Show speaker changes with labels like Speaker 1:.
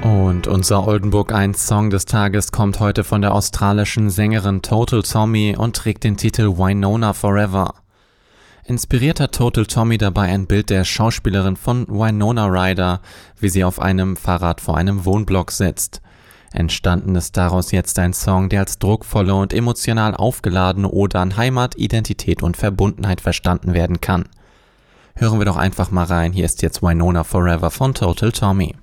Speaker 1: Und unser Oldenburg 1 Song des Tages kommt heute von der australischen Sängerin Total Tommy und trägt den Titel Winona Forever. Inspiriert hat Total Tommy dabei ein Bild der Schauspielerin von Winona Ryder, wie sie auf einem Fahrrad vor einem Wohnblock sitzt. Entstanden ist daraus jetzt ein Song, der als druckvolle und emotional aufgeladene Ode an Heimat, Identität und Verbundenheit verstanden werden kann. Hören wir doch einfach mal rein, hier ist jetzt Winona Forever von Total Tommy.